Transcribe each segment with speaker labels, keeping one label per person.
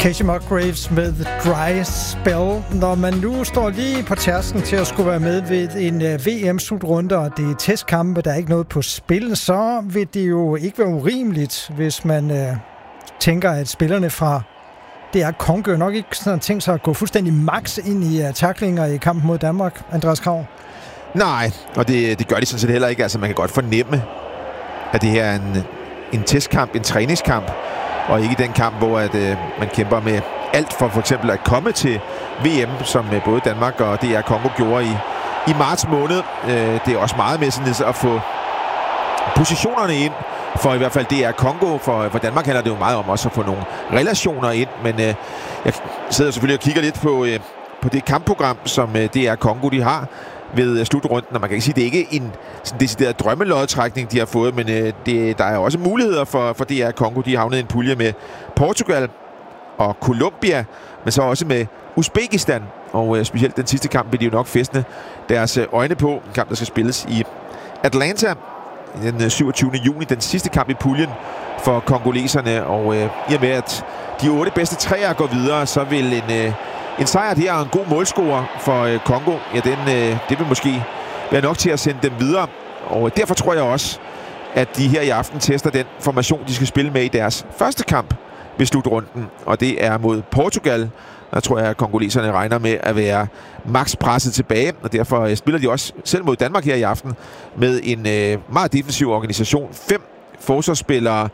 Speaker 1: Casey Musgraves med Dry Spell. Når man nu står lige på tærsken til at skulle være med ved en VM-slutrunde, og det er testkampe, der er ikke noget på spil, så vil det jo ikke være urimeligt, hvis man tænker, at spillerne fra DR Congo nok ikke sådan tænkt sig at gå fuldstændig max ind i tacklinger i kampen mod Danmark, Andreas Krav.
Speaker 2: Nej, og det gør de sådan set heller ikke. Altså, man kan godt fornemme, at det her er en testkamp, en træningskamp, og ikke den kamp, hvor man kæmper med alt for eksempel at komme til VM, som både Danmark og DR Congo gjorde i marts måned. Det er også meget med sådan at få positionerne ind, for i hvert fald DR Congo. For Danmark handler det jo meget om også at få nogle relationer ind, men jeg sidder selvfølgelig og kigger lidt på det kampprogram, som DR Congo de har ved slutrunden, og man kan ikke sige, at det ikke er en sådan decideret drømmelodtrækning, de har fået, men der er også muligheder for DR Congo. De har havnet i en pulje med Portugal og Colombia, men så også med Uzbekistan, og specielt den sidste kamp vil de jo nok fæstne deres øjne på. En kamp, der skal spilles i Atlanta den 27. juni, den sidste kamp i puljen for kongoleserne, og i og med, at de 8 bedste træer går videre, så vil en sejr der og en god målscorer for Congo, ja, det vil måske være nok til at sende dem videre. Og derfor tror jeg også, at de her i aften tester den formation, de skal spille med i deres første kamp ved slutrunden. Og det er mod Portugal. Der tror jeg, at kongoleserne regner med at være max presset tilbage. Og derfor spiller de også selv mod Danmark her i aften med en meget defensiv organisation. 5 forsvarsspillere,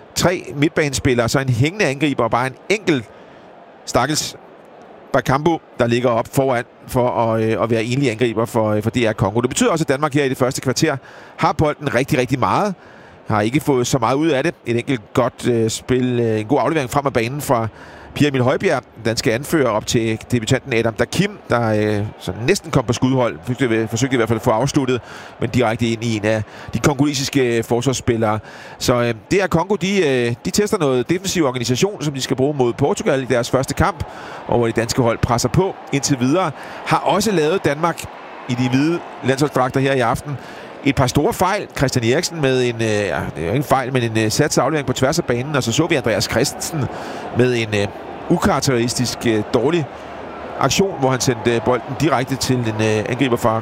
Speaker 2: 3 midtbanespillere, så en hængende angriber og bare en enkelt stakkels Bakambu, der ligger op foran for at være enlig angriber for DR Congo. Det betyder også, at Danmark her i det første kvarter har bolden rigtig, rigtig meget. Har ikke fået så meget ud af det. Et enkelt godt spil, en god aflevering frem af banen fra Pierre Emil Højbjerg, danske anfører, op til debutanten Adam Dakim, der så næsten kom på skudhold. Forsøgte i hvert fald at få afsluttet, men direkte ind i en af de kongolesiske forsvarsspillere. Så det er Congo, de tester noget defensiv organisation, som de skal bruge mod Portugal i deres første kamp, og hvor de danske hold presser på indtil videre. Har også lavet Danmark i de hvide landsholdsdragter her i aften et par store fejl. Christian Eriksen med en, det er jo ikke en fejl, men en satsaflevering på tværs af banen, og så vi Andreas Christensen med en ukarakteristisk dårlig aktion, hvor han sendte bolden direkte til en angriber fra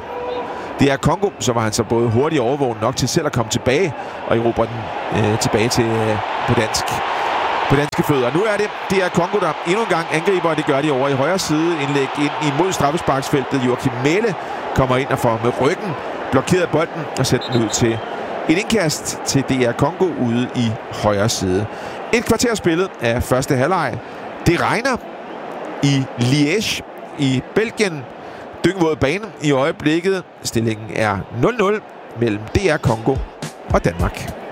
Speaker 2: DR Congo. Så var han så både hurtig og overvågen nok til selv at komme tilbage og erobre den tilbage til på danske fødder. Nu er det DR Congo, der endnu en gang angriber, og det gør de over i højre side. Indlæg ind imod straffesparksfeltet. Joachim Mæhle kommer ind og får med ryggen blokeret bolden og sætter den ud til et indkast til DR Congo ude i højre side. Et kvarter spillet af første halvleg. Det regner i Liège i Belgien. Dyngvåd bane i øjeblikket. Stillingen er 0-0 mellem DR Congo og Danmark.